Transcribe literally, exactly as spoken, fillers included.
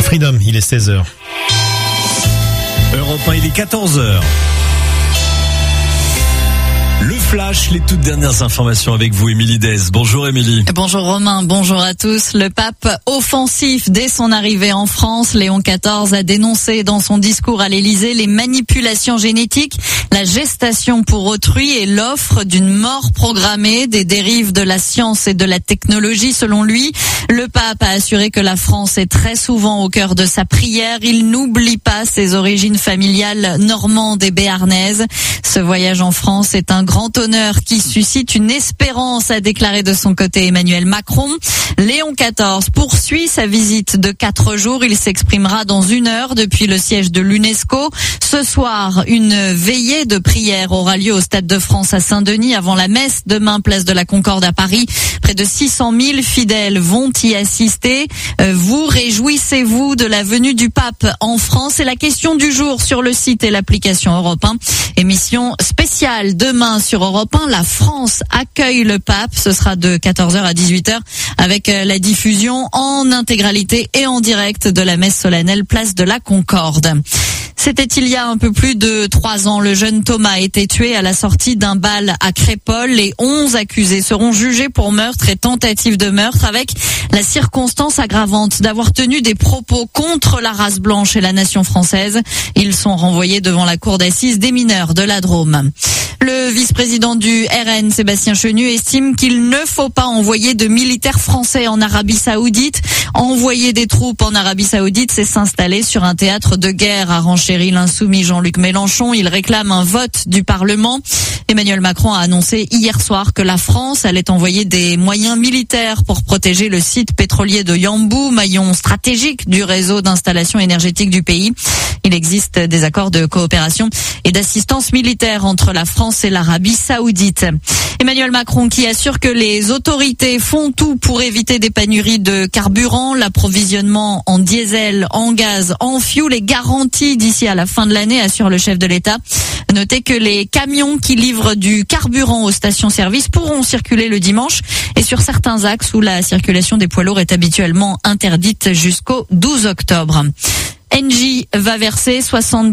Freedom, il est seize heures. Europe un, il est quatorze heures. Le Flash, les toutes dernières informations avec vous, Émilie Dez. Bonjour Émilie. Bonjour Romain, bonjour à tous. Le pape offensif dès son arrivée en France, Léon quatorze a dénoncé dans son discours à l'Élysée les manipulations génétiques, la gestation pour autrui et l'offre d'une mort programmée, des dérives de la science et de la technologie selon lui. Le pape a assuré que la France est très souvent au cœur de sa prière. Il n'oublie pas ses origines familiales normandes et béarnaises. Ce voyage en France est un grand honneur qui suscite une espérance, a déclaré de son côté Emmanuel Macron. Léon quatorze poursuit sa visite de quatre jours. Il s'exprimera dans une heure depuis le siège de l'UNESCO. Ce soir, une veillée de prière aura lieu au Stade de France à Saint-Denis avant la messe demain, place de la Concorde à Paris. Près de six cent mille fidèles vont y assister. Vous réjouissez-vous de la venue du pape en France? C'est la question du jour sur le site et l'application Europe un. Émission spéciale demain sur Europe un. La France accueille le pape. Ce sera de quatorze heures à dix-huit heures avec la diffusion en intégralité et en direct de la messe solennelle place de la Concorde. C'était il y a un peu plus de trois ans. Le jeune Thomas a été tué à la sortie d'un bal à Crépol. Les onze accusés seront jugés pour meurtre et tentative de meurtre avec la circonstance aggravante d'avoir tenu des propos contre la race blanche et la nation française. Ils sont renvoyés devant la cour d'assises des mineurs de la Drôme. Le vice-président du R N, Sébastien Chenu, estime qu'il ne faut pas envoyer de militaires français en Arabie Saoudite. Envoyer des troupes en Arabie Saoudite, c'est s'installer sur un théâtre de guerre, a renchéri l'insoumis Jean-Luc Mélenchon. Il réclame un vote du Parlement. Emmanuel Macron a annoncé hier soir que la France allait envoyer des moyens militaires pour protéger le site pétrolier de Yanbu, maillon stratégique du réseau d'installation énergétique du pays. Il existe des accords de coopération et d'assistance militaire entre la France et l'Arabie Saoudite. Emmanuel Macron qui assure que les autorités font tout pour éviter des pénuries de carburant. L'approvisionnement en diesel, en gaz, en fioul est garanti d'ici à la fin de l'année, assure le chef de l'État. Notez que les camions qui livrent du carburant aux stations-service pourront circuler le dimanche et sur certains axes où la circulation des poids lourds est habituellement interdite jusqu'au douze octobre. Engie va verser soixante